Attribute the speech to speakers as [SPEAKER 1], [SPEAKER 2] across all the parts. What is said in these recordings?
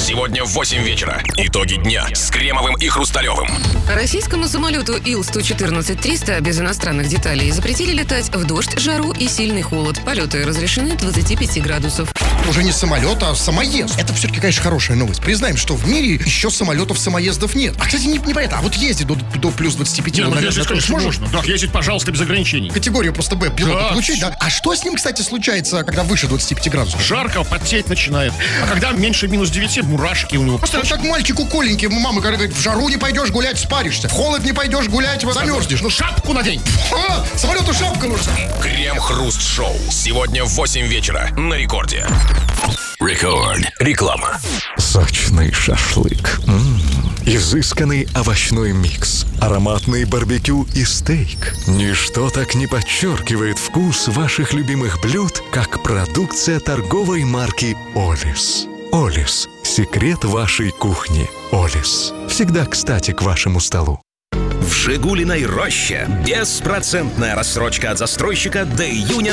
[SPEAKER 1] Сегодня в 8 вечера. Итоги дня с Кремовым и Хрусталевым.
[SPEAKER 2] Российскому самолету Ил-114-300 без иностранных деталей запретили летать в дождь, жару и сильный холод. Полеты разрешены 25 градусов.
[SPEAKER 3] Уже не самолет, а самоезд. Это все-таки, конечно, хорошая новость. Признаем, что в мире еще самолетов-самоездов нет. А, кстати, не понятно. А вот ездить до плюс 25,
[SPEAKER 4] Не,
[SPEAKER 3] наверное,
[SPEAKER 4] ездить, конечно, можно. Да, ездить, пожалуйста, без ограничений.
[SPEAKER 3] Категорию просто Б пилота
[SPEAKER 4] Да.
[SPEAKER 3] получить, да? А что с ним, кстати, случается, когда выше 25 градусов?
[SPEAKER 4] Жарко, потеть начинает. А когда меньше минус 9, мурашки у него.
[SPEAKER 3] Просто как мальчик уколенький, мама говорит, в жару не пойдешь гулять, спаришься. В холод не пойдешь гулять, замерзнешь.
[SPEAKER 4] Ну, шапку надень.
[SPEAKER 3] Самолету шапка нужна.
[SPEAKER 1] Крем-хруст-шоу. Сегодня в 8 вечера на Рекорде. Рекорд. Реклама.
[SPEAKER 5] Сочный шашлык. Изысканный овощной микс. Ароматный барбекю и стейк. Ничто так не подчеркивает вкус ваших любимых блюд, как продукция торговой марки «Олис». «Олис» – секрет вашей кухни. «Олис» – всегда кстати к вашему столу.
[SPEAKER 6] В «Жигулиной роще» беспроцентная рассрочка от застройщика до июня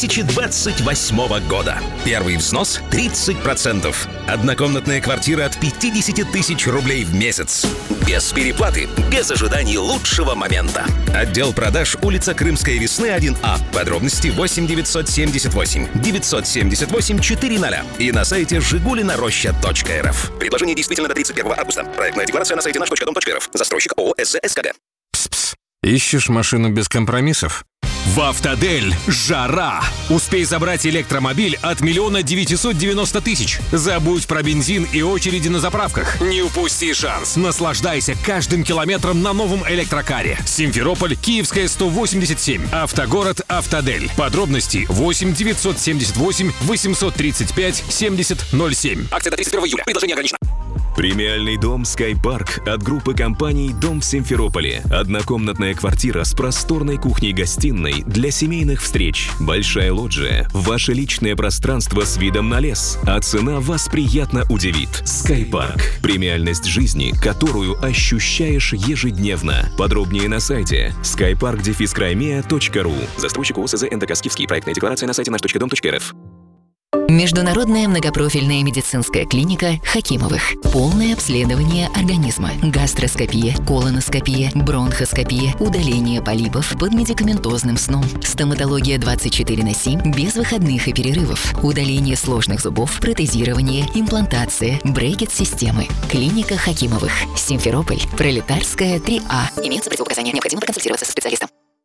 [SPEAKER 6] 2028 года. Первый взнос 30%. Однокомнатная квартира от 50 тысяч рублей в месяц. Без переплаты, без ожиданий лучшего момента. Отдел продаж, улица Крымская Весны, 1А. Подробности 8 978 978 400 и на сайте жигулинароща.рф. Предложение действительно до 31 августа. Проектная декларация на сайте наш.дом.рф. Застройщик ООО СКГ.
[SPEAKER 7] Пс-пс. Ищешь машину без компромиссов?
[SPEAKER 8] В «Автодель» жара! Успей забрать электромобиль от 1 990 000. Забудь про бензин и очереди на заправках. Не упусти шанс. Наслаждайся каждым километром на новом электрокаре. Симферополь, Киевская, 187. Автогород «Автодель». Подробности 8 978 835 70 07.
[SPEAKER 6] Акция до 31 июля. Предложение ограничено.
[SPEAKER 9] Премиальный дом «Скайпарк» от группы компаний «Дом в Симферополе». Однокомнатная квартира с просторной кухней-гостиной для семейных встреч. Большая лоджия. Ваше личное пространство с видом на лес. А цена вас приятно удивит. «Скайпарк». Премиальность жизни, которую ощущаешь ежедневно. Подробнее на сайте skypark-crimea.ru. Застройщик ОСЗ НДК «Скифский». Проектная декларация на сайте наш.дом.рф.
[SPEAKER 10] Международная многопрофильная медицинская клиника Хакимовых. Полное обследование организма. Гастроскопия, колоноскопия, бронхоскопия, удаление полипов под медикаментозным сном. Стоматология 24/7 без выходных и перерывов. Удаление сложных зубов, протезирование, имплантация, брекет-системы. Клиника Хакимовых. Симферополь. Пролетарская, 3А. Имеются противопоказания. Необходимо проконсультироваться со специалистом.